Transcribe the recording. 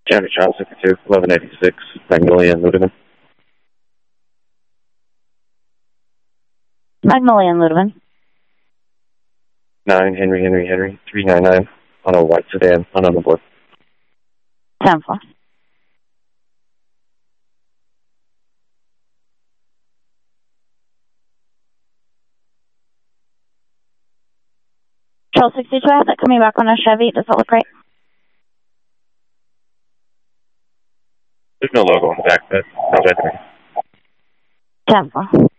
County Child 62, 1186, Magnolia and Ludeman. Magnolia and Ludeman. 9 Henry, 399 on a white sedan, on the board. 10-4. Control 62, I have that coming back on a Chevy. Does that look right? There's no logo on the back, but I'll try to. 10-4.